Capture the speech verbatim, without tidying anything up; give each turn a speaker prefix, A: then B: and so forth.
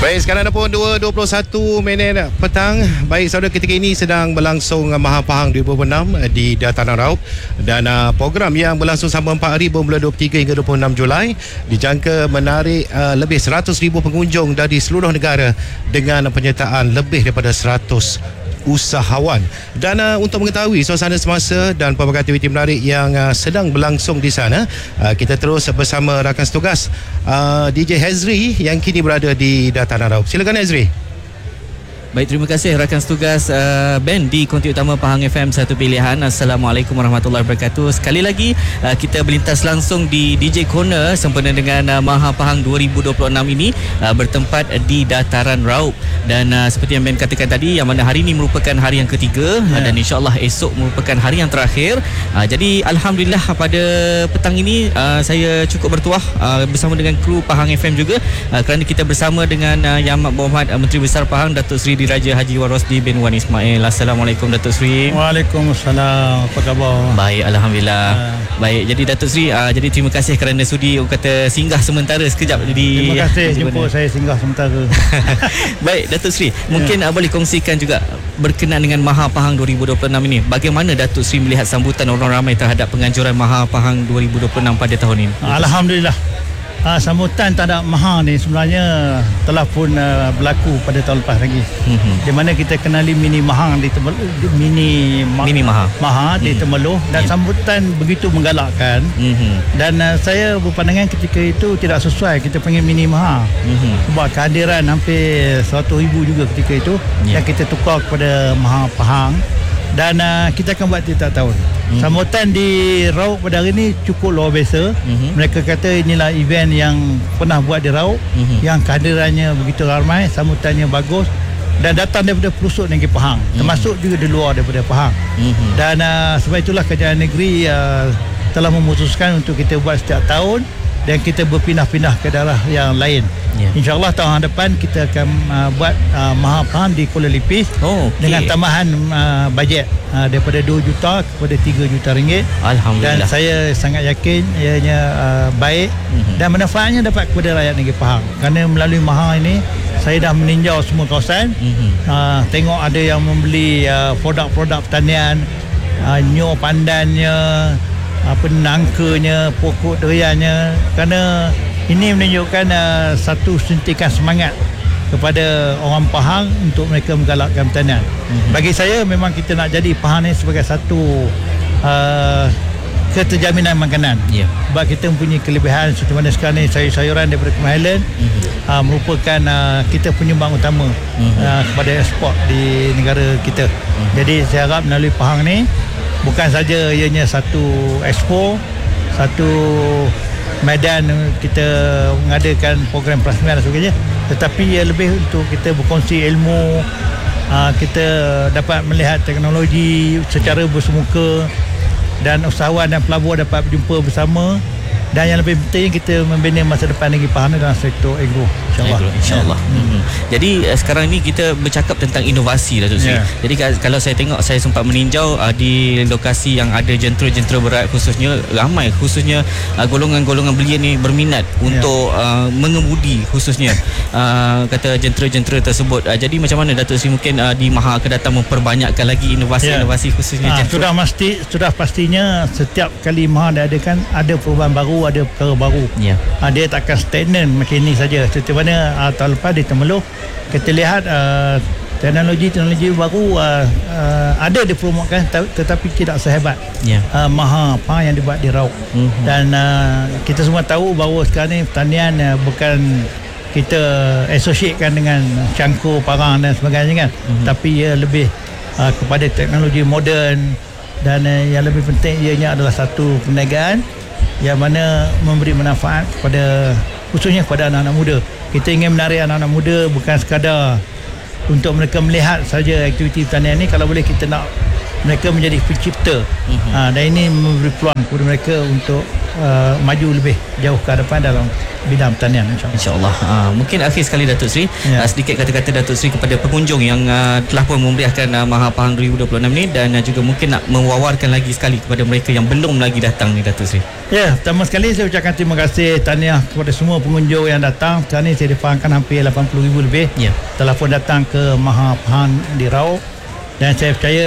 A: Baik, sekarang ada pun dua dua puluh satu minit petang. Baik, saudara, ketika ini sedang berlangsung Maha Pahang dua ribu dua puluh enam di Dataran Raup, dan uh, program yang berlangsung selama empat hari bermula dua puluh tiga hingga dua puluh enam Julai dijangka menarik uh, lebih seratus ribu pengunjung dari seluruh negara dengan penyertaan lebih daripada seratus usahawan. Dan uh, untuk mengetahui suasana semasa dan pelbagai aktiviti menarik yang uh, sedang berlangsung di sana, uh, kita terus bersama rakan setugas uh, D J Hazri yang kini berada di Dataran Raup. Silakan Hazri.
B: Baik, terima kasih rakan setugas uh, band di Konti Utama Pahang F M Satu Pilihan. Assalamualaikum warahmatullahi wabarakatuh. Sekali lagi uh, kita berlintas langsung di D J Corner sempena dengan uh, Maha Pahang dua ribu dua puluh enam ini uh, bertempat di Dataran Raup. Dan uh, seperti yang Ben katakan tadi, yang mana hari ini merupakan hari yang ketiga, yeah. uh, dan insyaAllah esok merupakan hari yang terakhir. uh, Jadi Alhamdulillah pada petang ini uh, saya cukup bertuah uh, bersama dengan kru Pahang F M juga, uh, kerana kita bersama dengan uh, Yang Amat Berhormat uh, Menteri Besar Pahang Datuk Seri Diraja Haji Wan Rosli bin Wan Ismail. Assalamualaikum Datuk Seri.
C: Waalaikumsalam. Apa khabar?
B: Baik, Alhamdulillah. uh. Baik, jadi Datuk Seri, uh, jadi terima kasih kerana sudi orang kata singgah sementara sekejap di.
C: Terima kasih jemput saya singgah sementara.
B: Baik Datuk Seri, mungkin yeah. uh, boleh kongsikan juga berkenaan dengan Maha Pahang dua ribu dua puluh enam ini, bagaimana Datuk Seri melihat sambutan orang ramai terhadap penganjuran Maha Pahang dua ribu dua puluh enam pada tahun ini?
C: Alhamdulillah. Uh, sambutan terhadap Maha ni sebenarnya telah pun uh, berlaku pada tahun lepas lagi. Mm-hmm. Di mana kita kenali mini Maha di Temeloh, mini ma- mini Maha, Maha di mm-hmm. Temeloh, dan yeah. sambutan begitu menggalakkan. Mm-hmm. Dan uh, saya berpandangan ketika itu tidak sesuai kita panggil mini Maha. Mm-hmm. Sebab kehadiran hampir seratus ribu juga ketika itu, yeah. yang kita tukar kepada Maha Pahang. Dan uh, kita akan buat tiap tahun. Mm-hmm. Sambutan di Raup pada hari ini cukup luar biasa. Mm-hmm. Mereka kata inilah event yang pernah buat di Raup, mm-hmm. yang kehadirannya begitu ramai, sambutannya bagus dan datang daripada pelosok negeri Pahang, mm-hmm. termasuk juga di luar daripada Pahang. Mm-hmm. Dan uh, sebab itulah kerajaan negeri uh, telah memutuskan untuk kita buat setiap tahun dan kita berpindah-pindah ke daerah yang lain. Yeah. InsyaAllah tahun depan kita akan uh, buat uh, Maha Pahang di Kuala Lipis, oh, okay. dengan tambahan uh, bajet uh, daripada dua juta kepada tiga juta ringgit. Alhamdulillah. Dan saya sangat yakin ianya uh, baik, mm-hmm. dan manfaatnya dapat kepada rakyat negeri Pahang. Kerana melalui Maha ini saya dah meninjau semua kawasan, mm-hmm. uh, tengok ada yang membeli uh, produk-produk pertanian, uh, nyor pandannya, apa nangkanya, pokok duriannya, kerana ini menunjukkan uh, satu suntikan semangat kepada orang Pahang untuk mereka menggalakkan pertanian. Mm-hmm. Bagi saya memang kita nak jadi Pahang ni sebagai satu uh, keterjaminan makanan. Yeah. Sebab kita mempunyai kelebihan seperti mana sekarang ni sayur-sayuran daripada Kemahilan, mm-hmm. uh, merupakan uh, kita penyumbang utama, mm-hmm. uh, kepada ekspor di negara kita. Mm-hmm. Jadi saya harap melalui Pahang ni bukan saja ianya satu expo, satu medan kita mengadakan program perasmian dan sebagainya, tetapi ia lebih untuk kita berkongsi ilmu, aa, kita dapat melihat teknologi secara bersemuka, dan usahawan dan pelabur dapat berjumpa bersama. Dan yang lebih penting kita membina masa depan negeri Pahang dalam sektor agro, insyaAllah. Agro, insyaAllah. Ya. Hmm. Jadi uh, sekarang ni kita bercakap tentang inovasi, Datuk Seri. Yeah. Jadi kalau saya tengok, saya sempat meninjau uh, di lokasi yang ada jentera-jentera berat, khususnya ramai, khususnya uh, golongan-golongan belia ni berminat yeah. untuk uh, mengemudi, khususnya uh, kata jentera-jentera tersebut. Uh, jadi macam mana Datuk Seri mungkin uh, di Maha akan datang memperbanyakkan lagi inovasi-inovasi yeah. khususnya ha,
B: jentera?
C: Sudah mesti, sudah pastinya setiap kali Maha diadakan ada perubahan baru, ada perkara baru. Yeah. Ha, dia takkan stagnan macam ini saja. Seperti mana uh, tahun lepas di Temeloh kita lihat uh, teknologi-teknologi baru uh, uh, ada dipromotkan, tetapi tidak sehebat yeah. uh, Maha Pahang yang dibuat di Raup. Mm-hmm. Dan uh, kita semua tahu bahawa sekarang ni pertanian uh, bukan kita associatekan dengan cangkul, parang dan sebagainya kan, mm-hmm. tapi ia lebih uh, kepada teknologi moden, dan uh, yang lebih penting ianya adalah satu perniagaan yang mana memberi manfaat kepada, khususnya kepada anak-anak muda. Kita ingin menarik anak-anak muda bukan sekadar untuk mereka melihat saja aktiviti pertanian ini, kalau boleh kita nak mereka menjadi pencipta. Mm-hmm. Ha, dan ini memberi peluang kepada mereka untuk uh, maju lebih jauh ke hadapan dalam bidang pertanian, insyaAllah.
B: InsyaAllah. Uh, mungkin akhir sekali Datuk Seri,
C: Ya.
B: uh, sedikit kata-kata Datuk Seri kepada pengunjung yang uh, telah pun memeriahkan uh, Mahapahang dua ribu dua puluh enam ni, dan uh, juga mungkin nak mewawarkan lagi sekali kepada mereka yang belum lagi datang ni Datuk Seri.
C: Ya, pertama sekali saya ucapkan terima kasih tahniah kepada semua pengunjung yang datang. Sekarang ni saya difahamkan hampir lapan puluh ribu lebih
B: Ya.
C: telah pun datang ke Mahapahang di Raub, dan saya percaya